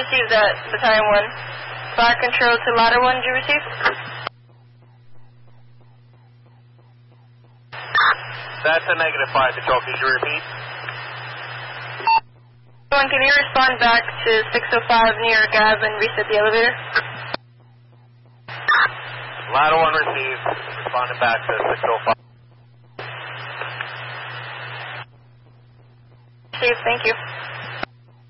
received that, Battalion 1. Fire control to ladder 1, did you receive? That's a negative fire control. Could you repeat? Can you respond back to 605 New York Ave and reset the elevator? Ladder 1 received. Responding back to 605. Received, thank you.